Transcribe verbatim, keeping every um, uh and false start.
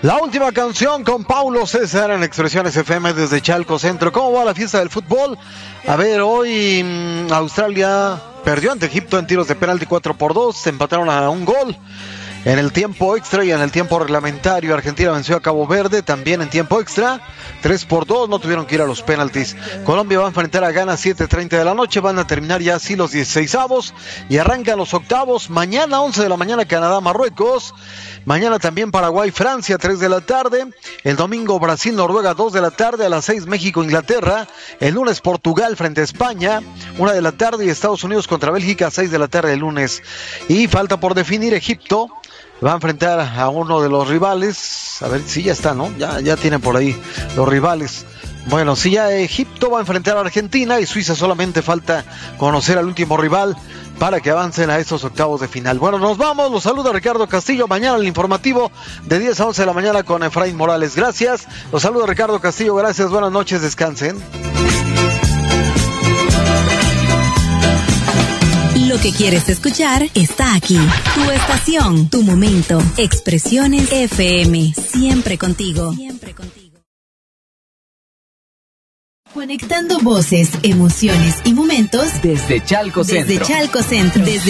La última canción con Paulo César en Expresiones F M desde Chalco Centro. ¿Cómo va la fiesta del fútbol? A ver, hoy mmm, Australia perdió ante Egipto en tiros de penalti cuatro por dos. Se empataron a un gol en el tiempo extra y en el tiempo reglamentario. Argentina venció a Cabo Verde también en tiempo extra, tres por dos, no tuvieron que ir a los penaltis. Colombia va a enfrentar a Ghana siete treinta de la noche, van a terminar ya así los dieciseisavos y arrancan los octavos. Mañana once de la mañana Canadá, Marruecos. Mañana también Paraguay, Francia, tres de la tarde. El domingo Brasil, Noruega, dos de la tarde. A las seis México, Inglaterra. El lunes Portugal frente a España, una de la tarde. Y Estados Unidos contra Bélgica, seis de la tarde el lunes. Y falta por definir Egipto. Va a enfrentar a uno de los rivales. A ver si ya está, ¿no? Ya, ya tienen por ahí los rivales. Bueno, si ya Egipto va a enfrentar a Argentina y Suiza solamente falta conocer al último rival para que avancen a estos octavos de final. Bueno, nos vamos. Los saluda Ricardo Castillo. Mañana el informativo de diez a once de la mañana con Efraín Morales. Gracias. Los saluda Ricardo Castillo. Gracias. Buenas noches. Descansen. Lo que quieres escuchar está aquí. Tu estación, tu momento. Expresiones F M. Siempre contigo. Siempre contigo. Conectando voces, emociones y momentos desde Chalco Centro. Desde Chalco Centro. Desde